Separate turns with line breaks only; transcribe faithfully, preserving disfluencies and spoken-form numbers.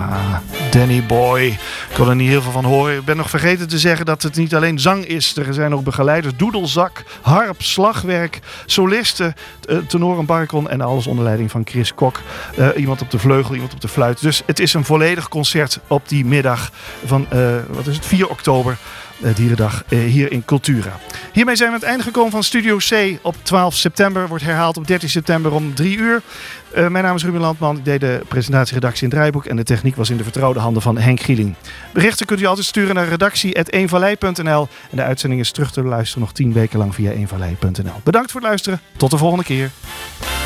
Ja, Danny Boy. Ik kon er niet heel veel van horen. Ik ben nog vergeten te zeggen dat het niet alleen zang is. Er zijn ook begeleiders, doedelzak, harp, slagwerk, solisten, tenoren, bariton en alles onder leiding van Chris Kok. Uh, iemand op de vleugel, iemand op de fluit. Dus het is een volledig concert op die middag van uh, wat is het, vier oktober. Uh, Dierendag uh, hier in Cultura. Hiermee zijn we aan het einde gekomen van Studio C op twaalf september. Wordt herhaald op dertien september om drie uur. Uh, mijn naam is Ruben Landman. Ik deed de presentatieredactie in het draaiboek. En de techniek was in de vertrouwde handen van Henk Gieling. Berichten kunt u altijd sturen naar redactie apenstaartje eenvallei punt n l. En de uitzending is terug te luisteren nog tien weken lang via eenvallei punt n l. Bedankt voor het luisteren. Tot de volgende keer.